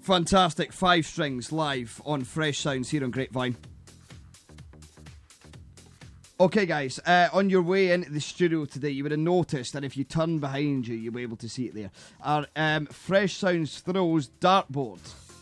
Fantastic. 5 strings live on Fresh Sounds here on Grapevine. Okay, guys, on your way into the studio today, you would have noticed, and if you turn behind you, you'll be able to see it there, our Fresh Sounds Throws dartboard.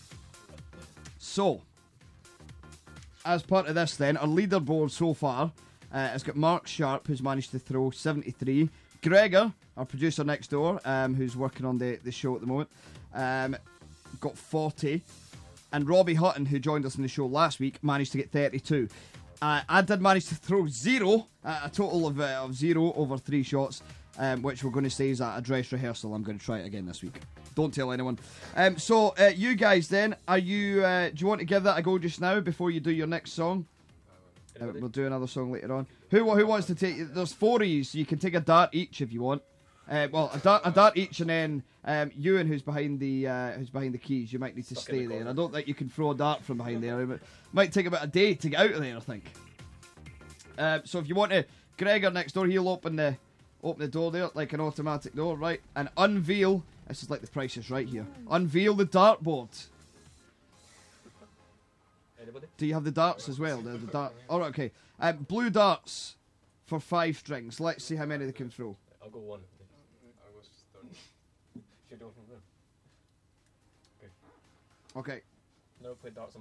So, as part of this then, our leaderboard so far has got Mark Sharp, who's managed to throw 73. Gregor, our producer next door, who's working on the show at the moment, got 40. And Robbie Hutton, who joined us in the show last week, managed to get 32. I did manage to throw 0, a total of 0 over 3 shots, which we're going to say is a dress rehearsal. I'm going to try it again this week. Don't tell anyone. So, you guys then, are you? Do you want to give that a go just now before you do your next song? We'll do another song later on. Who wants to take? There's 4 of you, so you can take a dart each if you want. Well, a dart each, and then Ewan, who's behind the keys, you might need to stay there. I don't think you can throw a dart from behind there. It might take about a day to get out of there, I think. So if you want to, Gregor next door, he'll open the door there like an automatic door, right? And unveil. This is like the Price is Right here. Unveil the dartboard. Anybody? Do you have the darts as well? The dart. All right, okay. Blue darts for 5 strings. Let's see how many they can throw. I'll go 1. Should do it from there. Okay. Never played darts on